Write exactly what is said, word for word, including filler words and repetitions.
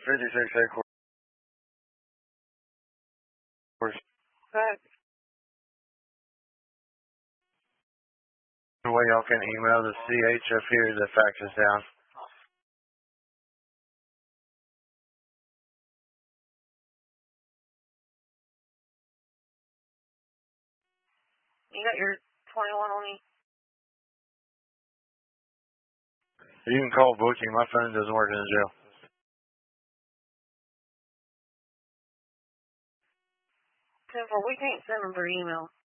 fifty-six headquarters. Fax. The way y'all can email the C H up here, the fax is down. You got your twenty-one on me? You can call booking. My phone doesn't work in the jail. ten four, we can't send them through email.